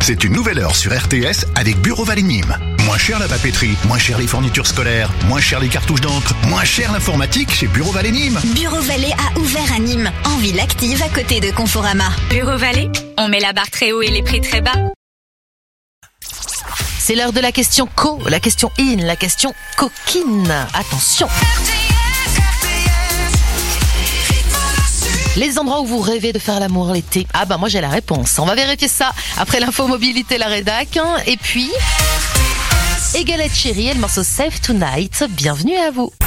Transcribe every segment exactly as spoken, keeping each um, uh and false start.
C'est une nouvelle heure sur R T S avec Bureau Vallée Nîmes. Moins cher la papeterie, moins cher les fournitures scolaires, moins cher les cartouches d'encre, moins cher l'informatique chez Bureau Vallée Nîmes. Bureau Vallée a ouvert à Nîmes, en ville active à côté de Conforama. Bureau Vallée, on met la barre très haut et les prix très bas. C'est l'heure de la question co, la question in, la question coquine. Attention. Les endroits où vous rêvez de faire l'amour l'été. Ah bah moi j'ai la réponse. On va vérifier ça après l'info mobilité, la rédac. Et puis, Egalette Chérie et le morceau Save Tonight. Bienvenue à vous.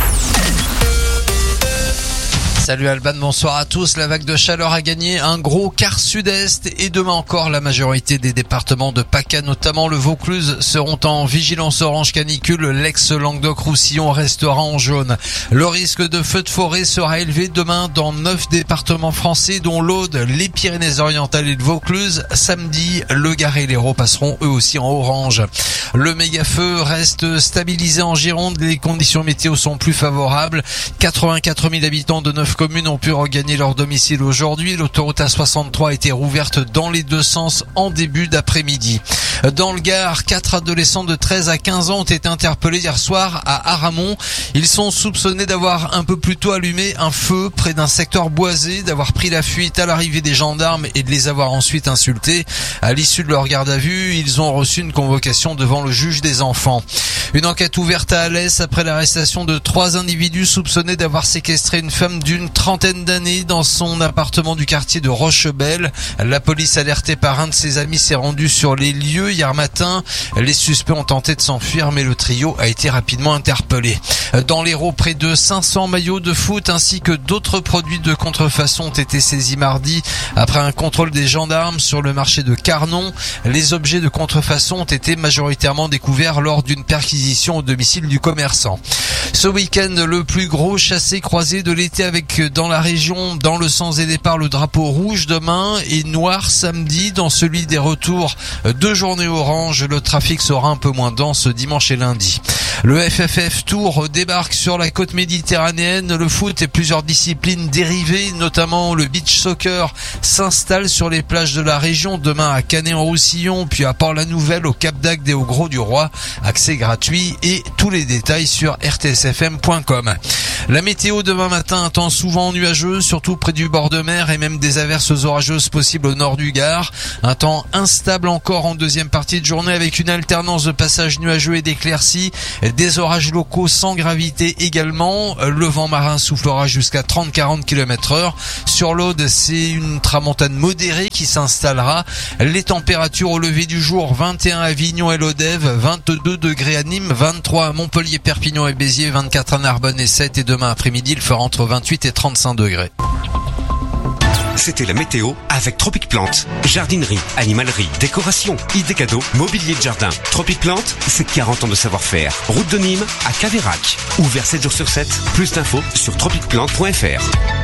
Salut Alban, bonsoir à tous. La vague de chaleur a gagné un gros quart sud-est et demain encore la majorité des départements de PACA, notamment le Vaucluse, seront en vigilance orange canicule. L'ex-Languedoc-Roussillon restera en jaune. Le risque de feu de forêt sera élevé demain dans neuf départements français, dont l'Aude, les Pyrénées-Orientales et le Vaucluse. Samedi, le Gard et l'Hérault passeront eux aussi en orange. Le méga-feu reste stabilisé en Gironde. Les conditions météo sont plus favorables. quatre-vingt-quatre mille habitants de neuf communes ont pu regagner leur domicile aujourd'hui. L'autoroute A soixante-trois a été rouverte dans les deux sens en début d'après-midi. Dans le Gard, quatre adolescents de treize à quinze ans ont été interpellés hier soir à Aramon. Ils sont soupçonnés d'avoir un peu plus tôt allumé un feu près d'un secteur boisé, d'avoir pris la fuite à l'arrivée des gendarmes et de les avoir ensuite insultés. À l'issue de leur garde à vue, ils ont reçu une convocation devant le juge des enfants. Une enquête ouverte à Alès après l'arrestation de trois individus soupçonnés d'avoir séquestré une femme d'une trentaine d'années dans son appartement du quartier de Rochebelle. La police, alertée par un de ses amis, s'est rendue sur les lieux hier matin. Les suspects ont tenté de s'enfuir, mais le trio a été rapidement interpellé. Dans l'Hérault, près de cinq cents maillots de foot ainsi que d'autres produits de contrefaçon ont été saisis mardi après un contrôle des gendarmes sur le marché de Carnon. Les objets de contrefaçon ont été majoritairement découverts lors d'une perquisition au domicile du commerçant. Ce week-end, le plus gros chassé-croisé de l'été avec dans la région, dans le sens des départs, le drapeau rouge demain et noir samedi. Dans celui des retours, deux journées orange. Le trafic sera un peu moins dense dimanche et lundi. Le F F F Tour débarque sur la côte méditerranéenne. Le foot et plusieurs disciplines dérivées, notamment le beach soccer, s'installent sur les plages de la région. Demain à Canet-en-Roussillon, puis à Port-la-Nouvelle, au Cap d'Agde et au Gros-du-Roi. Accès gratuit et tous les détails sur r t s f m point com. La météo demain matin, un temps souvent nuageux, surtout près du bord de mer et même des averses orageuses possibles au nord du Gard. Un temps instable encore en deuxième partie de journée avec une alternance de passages nuageux et d'éclaircies. Des orages locaux sans gravité également. Le vent marin soufflera jusqu'à trente à quarante kilomètres heure. Sur l'Aude, c'est une tramontane modérée qui s'installera. Les températures au lever du jour, vingt et un à Avignon et Lodève, vingt-deux degrés à Nîmes, vingt-trois à Montpellier, Perpignan et Béziers, vingt-quatre à Narbonne et Sète, et demain après-midi, il fera entre vingt-huit et trente-cinq degrés. C'était la météo avec Tropic Plante. Jardinerie, animalerie, décoration, idées cadeaux, mobilier de jardin. Tropic Plante, c'est quarante ans de savoir-faire. Route de Nîmes à Caveyrac. Ouvert sept jours sur sept. Plus d'infos sur tropic plante point f r.